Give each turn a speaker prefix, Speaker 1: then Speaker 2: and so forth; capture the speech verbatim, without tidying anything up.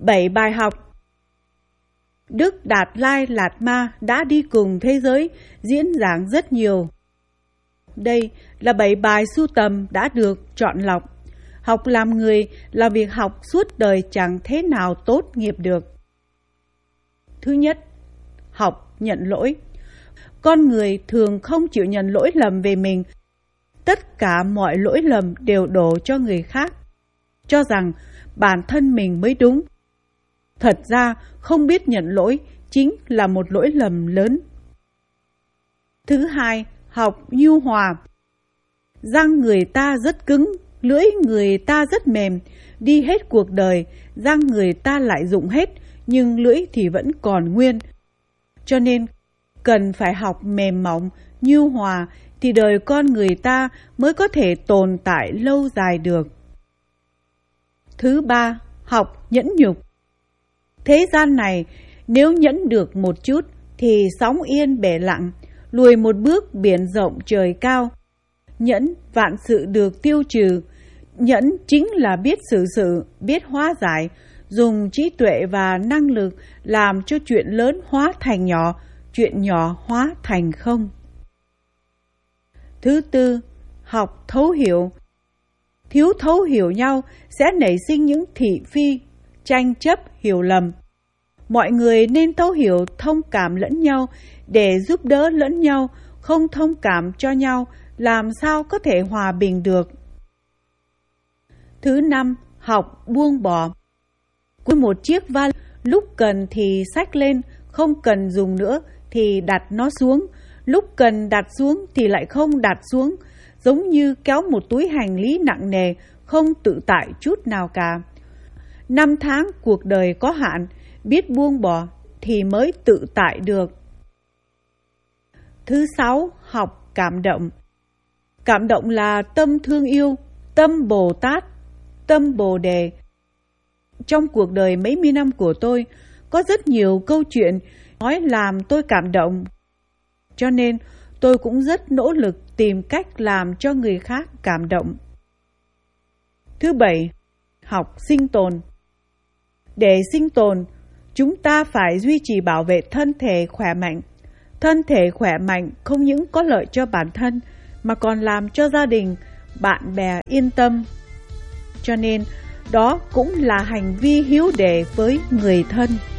Speaker 1: bảy bài học. Đức Đạt Lai Lạt Ma đã đi cùng thế giới diễn giảng rất nhiều. Đây là bảy bài sưu tầm đã được chọn lọc. Học làm người là việc học suốt đời chẳng thế nào tốt nghiệp được. Thứ nhất, học nhận lỗi. Con người thường không chịu nhận lỗi lầm về mình. Tất cả mọi lỗi lầm đều đổ cho người khác, cho rằng bản thân mình mới đúng. Thật ra, không biết nhận lỗi chính là một lỗi lầm lớn. Thứ hai, học nhu hòa. Răng người ta rất cứng, lưỡi người ta rất mềm. Đi hết cuộc đời, răng người ta lại dụng hết, nhưng lưỡi thì vẫn còn nguyên. Cho nên, cần phải học mềm mỏng, nhu hòa, thì đời con người ta mới có thể tồn tại lâu dài được. Thứ ba, học nhẫn nhục. Thế gian này, nếu nhẫn được một chút, thì sóng yên bể lặng, lùi một bước biển rộng trời cao. Nhẫn vạn sự được tiêu trừ. Nhẫn chính là biết xử sự, biết hóa giải, dùng trí tuệ và năng lực làm cho chuyện lớn hóa thành nhỏ, chuyện nhỏ hóa thành không. Thứ tư, học thấu hiểu. Thiếu thấu hiểu nhau sẽ nảy sinh những thị phi, tranh chấp, hiểu lầm. Mọi người nên thấu hiểu, thông cảm lẫn nhau để giúp đỡ lẫn nhau, không thông cảm cho nhau, làm sao có thể hòa bình được. Thứ năm, học buông bỏ. Cuối một chiếc vali, lúc cần thì xách lên, không cần dùng nữa thì đặt nó xuống, lúc cần đặt xuống thì lại không đặt xuống, giống như kéo một túi hành lý nặng nề, không tự tại chút nào cả. Năm tháng cuộc đời có hạn, biết buông bỏ thì mới tự tại được. Thứ sáu, học cảm động. Cảm động là tâm thương yêu, tâm Bồ Tát, tâm Bồ Đề. Trong cuộc đời mấy mươi năm của tôi, có rất nhiều câu chuyện nói làm tôi cảm động. Cho nên tôi cũng rất nỗ lực tìm cách làm cho người khác cảm động. Thứ bảy, học sinh tồn. Để sinh tồn, chúng ta phải duy trì bảo vệ thân thể khỏe mạnh. Thân thể khỏe mạnh không những có lợi cho bản thân, mà còn làm cho gia đình, bạn bè yên tâm. Cho nên, đó cũng là hành vi hiếu đệ với người thân.